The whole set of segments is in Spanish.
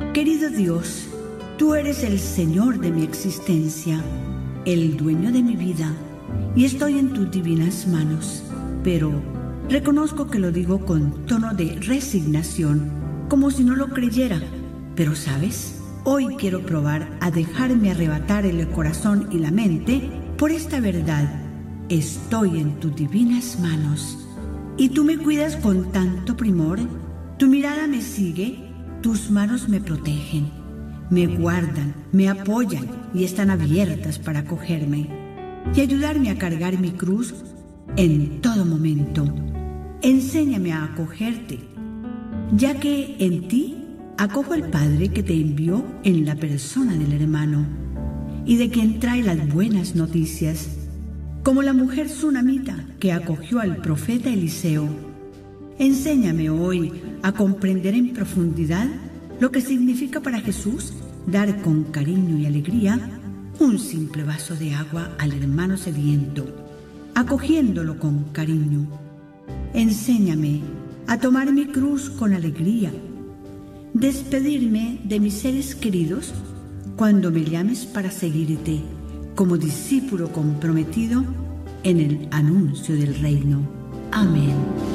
Querido Dios, tú eres el Señor de mi existencia, el dueño de mi vida, y estoy en tus divinas manos. Pero reconozco que lo digo con tono de resignación, como si no lo creyera. Pero ¿sabes? Hoy quiero probar a dejarme arrebatar el corazón y la mente por esta verdad. Estoy en tus divinas manos. Y tú me cuidas con tanto primor. Tu mirada me sigue, tus manos me protegen, me guardan, me apoyan y están abiertas para acogerme y ayudarme a cargar mi cruz en todo momento. Enséñame a acogerte, ya que en ti acojo al Padre que te envió en la persona del hermano y de quien trae las buenas noticias, como la mujer sunamita que acogió al profeta Eliseo. Enséñame hoy a comprender en profundidad lo que significa para Jesús dar con cariño y alegría un simple vaso de agua al hermano sediento, acogiéndolo con cariño. Enséñame a tomar mi cruz con alegría, despedirme de mis seres queridos cuando me llames para seguirte como discípulo comprometido en el anuncio del reino. Amén.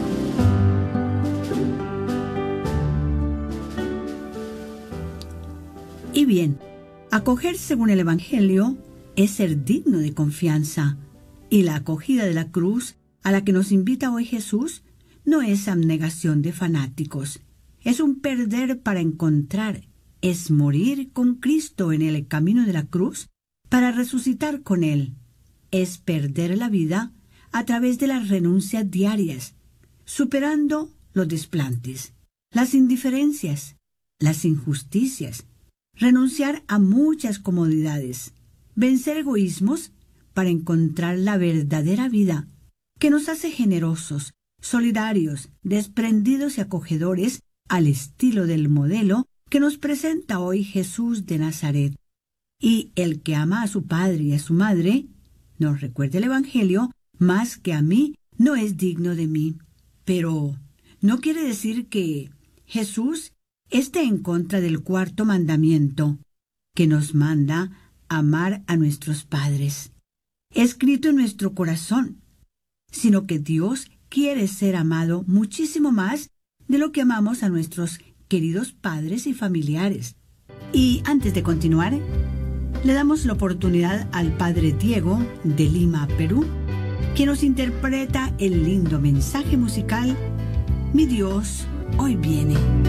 Y bien, acoger según el Evangelio es ser digno de confianza, y la acogida de la cruz a la que nos invita hoy Jesús no es abnegación de fanáticos, es un perder para encontrar, es morir con Cristo en el camino de la cruz para resucitar con Él, es perder la vida a través de las renuncias diarias, superando los desplantes, las indiferencias, las injusticias, renunciar a muchas comodidades, vencer egoísmos para encontrar la verdadera vida que nos hace generosos, solidarios, desprendidos y acogedores al estilo del modelo que nos presenta hoy Jesús de Nazaret. Y el que ama a su padre y a su madre, nos recuerda el Evangelio, más que a mí, no es digno de mí. Pero no quiere decir que Jesús esté en contra del cuarto mandamiento, que nos manda amar a nuestros padres, escrito en nuestro corazón, sino que Dios quiere ser amado muchísimo más de lo que amamos a nuestros queridos padres y familiares. Y antes de continuar, le damos la oportunidad al Padre Diego de Lima, Perú, que nos interpreta el lindo mensaje musical Mi Dios hoy viene.